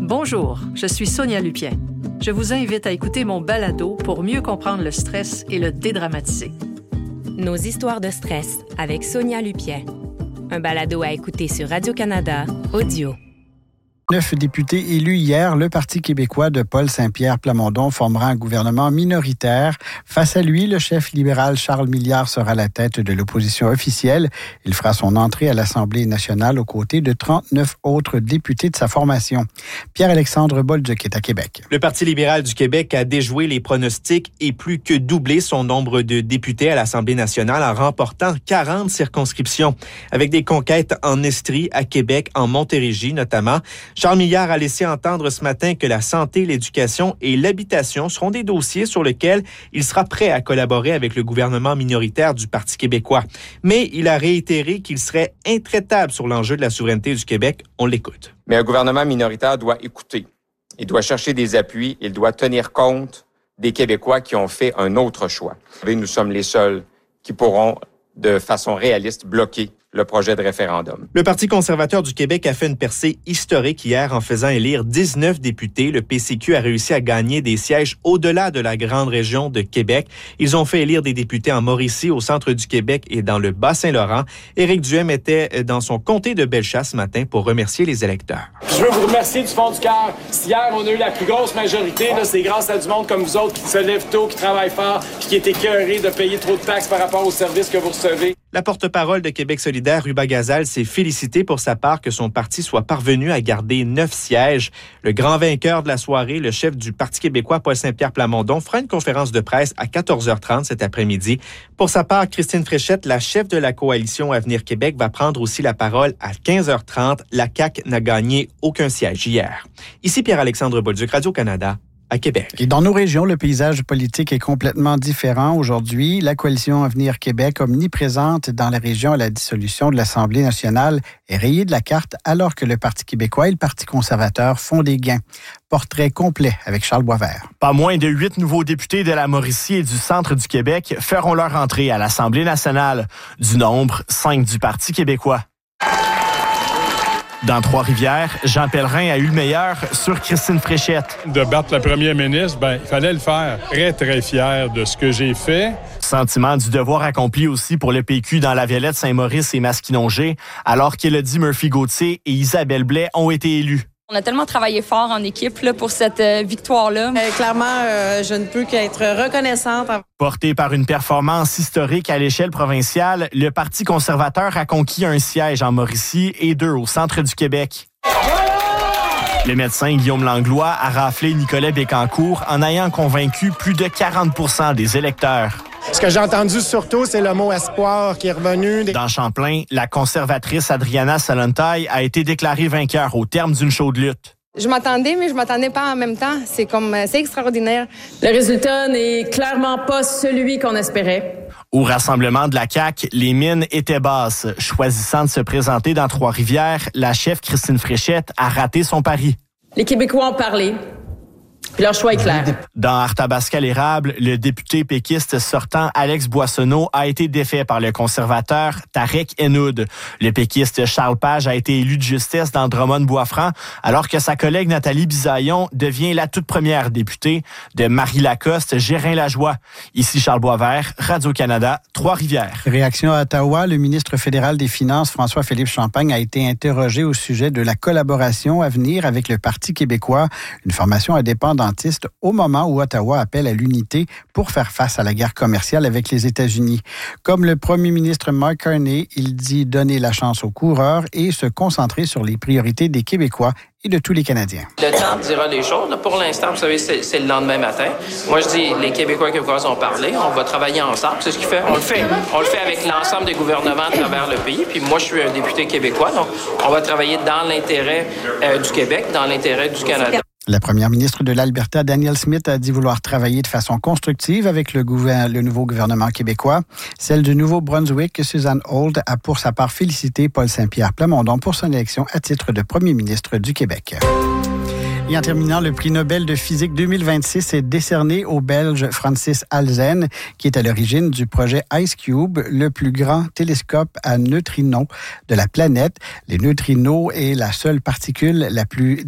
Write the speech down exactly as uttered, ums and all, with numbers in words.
Bonjour, je suis Sonia Lupien. Je vous invite à écouter mon balado pour mieux comprendre le stress et le dédramatiser. Nos histoires de stress avec Sonia Lupien. Un balado à écouter sur Radio-Canada, audio. Neuf députés élus hier, le Parti québécois de Paul Saint-Pierre Plamondon formera un gouvernement minoritaire. Face à lui, le chef libéral Charles Milliard sera à la tête de l'opposition officielle. Il fera son entrée à l'Assemblée nationale aux côtés de trente-neuf autres députés de sa formation. Pierre-Alexandre Bolduc est à Québec. Le Parti libéral du Québec a déjoué les pronostics et plus que doublé son nombre de députés à l'Assemblée nationale en remportant quarante circonscriptions. Avec des conquêtes en Estrie, à Québec, en Montérégie notamment. Charles Milliard a laissé entendre ce matin que la santé, l'éducation et l'habitation seront des dossiers sur lesquels il sera prêt à collaborer avec le gouvernement minoritaire du Parti québécois. Mais il a réitéré qu'il serait intraitable sur l'enjeu de la souveraineté du Québec. On l'écoute. Mais un gouvernement minoritaire doit écouter. Il doit chercher des appuis. Il doit tenir compte des Québécois qui ont fait un autre choix. Nous sommes les seuls qui pourront, de façon réaliste, bloquer le projet de référendum. Le Parti conservateur du Québec a fait une percée historique hier en faisant élire dix-neuf députés. Le P C Q a réussi à gagner des sièges au-delà de la grande région de Québec. Ils ont fait élire des députés en Mauricie, au centre du Québec et dans le Bas-Saint-Laurent. Éric Duhem était dans son comté de Bellechasse ce matin pour remercier les électeurs. Je veux vous remercier du fond du cœur. Hier, on a eu la plus grosse majorité. Là, c'est grâce à du monde comme vous autres qui se lève tôt, qui travaille fort, puis qui est écœuré de payer trop de taxes par rapport aux services que vous recevez. La porte-parole de Québec solidaire, Ruba Gazal, s'est félicité pour sa part que son parti soit parvenu à garder neuf sièges. Le grand vainqueur de la soirée, le chef du Parti québécois, Paul Saint-Pierre Plamondon, fera une conférence de presse à quatorze heures trente cet après-midi. Pour sa part, Christine Fréchette, la chef de la coalition Avenir Québec, va prendre aussi la parole à quinze heures trente. La C A Q n'a gagné aucun siège hier. Ici Pierre-Alexandre Bolduc, Radio-Canada. À Québec. Et dans nos régions, le paysage politique est complètement différent aujourd'hui. La coalition Avenir Québec, omniprésente dans la région à la dissolution de l'Assemblée nationale, est rayée de la carte alors que le Parti québécois et le Parti conservateur font des gains. Portrait complet avec Charles Boisvert. Pas moins de huit nouveaux députés de la Mauricie et du centre du Québec feront leur entrée à l'Assemblée nationale. Du nombre, cinq du Parti québécois. Dans Trois-Rivières, Jean Pellerin a eu le meilleur sur Christine Fréchette. De battre la première ministre, ben, il fallait le faire. Très, très fier de ce que j'ai fait. Sentiment du devoir accompli aussi pour le P Q dans la Violette, Saint-Maurice et Masquinongé, alors qu'Élodie Murphy-Gauthier et Isabelle Blais ont été élus. On a tellement travaillé fort en équipe là, pour cette euh, victoire-là. Euh, clairement, euh, je ne peux qu'être reconnaissante. Porté par une performance historique à l'échelle provinciale, le Parti conservateur a conquis un siège en Mauricie et deux au centre du Québec. Le médecin Guillaume Langlois a raflé Nicolas Bécancour en ayant convaincu plus de quarante pour cent des électeurs. Ce que j'ai entendu surtout, c'est le mot « espoir » qui est revenu. Dans Champlain, la conservatrice Adriana Salontaille a été déclarée vainqueur au terme d'une chaude lutte. Je m'attendais, mais je m'attendais pas en même temps. C'est comme, c'est extraordinaire. Le résultat n'est clairement pas celui qu'on espérait. Au rassemblement de la C A Q, les mines étaient basses. Choisissant de se présenter dans Trois-Rivières, la chef Christine Fréchette a raté son pari. Les Québécois ont parlé. Puis leur choix est clair. Dans Arthabasca-l'Érable, le député péquiste sortant Alex Boissonneau a été défait par le conservateur Tarek Henoud. Le péquiste Charles Page a été élu de justesse dans Drummond-Boisfranc, alors que sa collègue Nathalie Bisaillon devient la toute première députée de Marie-Lacoste, Gérin-Lajoie. Ici Charles Boisvert, Radio-Canada, Trois-Rivières. Réaction à Ottawa, le ministre fédéral des Finances, François-Philippe Champagne, a été interrogé au sujet de la collaboration à venir avec le Parti québécois, une formation indépendante au moment où Ottawa appelle à l'unité pour faire face à la guerre commerciale avec les États-Unis. Comme le premier ministre Mark Carney, il dit donner la chance aux coureurs et se concentrer sur les priorités des Québécois et de tous les Canadiens. Le temps dira les choses. Pour l'instant, vous savez, c'est, c'est le lendemain matin. Moi, je dis, les Québécois et Québécoises ont parlé. On va travailler ensemble. C'est ce qu'il fait. On le fait. On le fait avec l'ensemble des gouvernements à travers le pays. Puis moi, je suis un député québécois. Donc, on va travailler dans l'intérêt euh, du Québec, dans l'intérêt du Canada. La première ministre de l'Alberta, Danielle Smith, a dit vouloir travailler de façon constructive avec le, gouver- le nouveau gouvernement québécois. Celle du Nouveau-Brunswick, Suzanne Holt, a pour sa part félicité Paul Saint-Pierre Plamondon pour son élection à titre de premier ministre du Québec. Et en terminant, le prix Nobel de physique deux mille vingt-six est décerné au Belge Francis Halzen, qui est à l'origine du projet IceCube, le plus grand télescope à neutrinos de la planète. Les neutrinos est la seule particule la plus